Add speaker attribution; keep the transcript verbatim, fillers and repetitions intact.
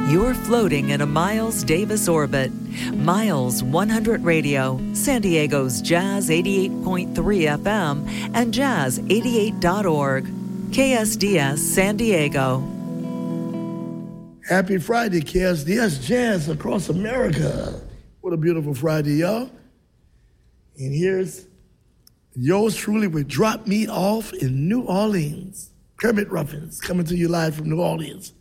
Speaker 1: You're floating in a Miles Davis orbit. Miles one hundred Radio, San Diego's Jazz eighty-eight point three F M and Jazz eighty-eight dot org. K S D S San Diego.
Speaker 2: Happy Friday, K S D S Jazz across America. What a beautiful Friday, y'all. And here's yours truly with Drop Me Off in New Orleans. Kermit Ruffins coming to you live from New Orleans.